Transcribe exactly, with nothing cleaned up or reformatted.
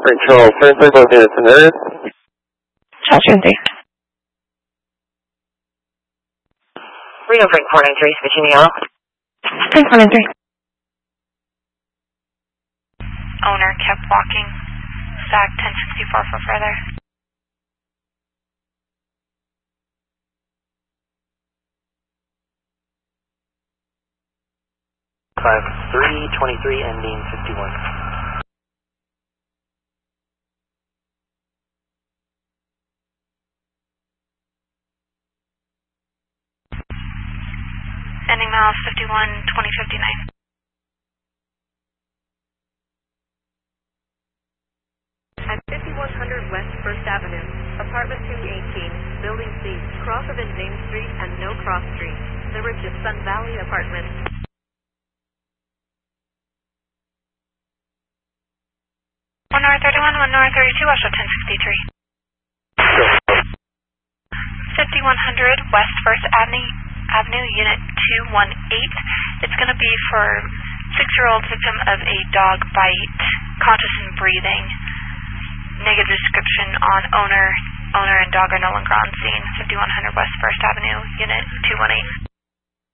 Frank Charles, Frank Frank located in area. Charles three. Rio Frank four nine three, switching yellow. Frank four nine three. Owner kept walking. S A C ten sixty-four for further. five three twenty-three ending fifty-one. Ending miles fifty-one, twenty fifty-nine. At fifty-one hundred West First Avenue, apartment two eighteen, building C, cross of Main Street and No Cross Street, the richest Sun Valley apartment. one North thirty-one, one North thirty-two, Osho ten sixty-three. fifty-one hundred West First Avenue, Avenue, Unit two one eight. It's going to be for six-year-old victim of a dog bite, conscious and breathing. Negative description on owner. Owner and dog are no longer on scene. fifty-one hundred West First Avenue, Unit two one eight.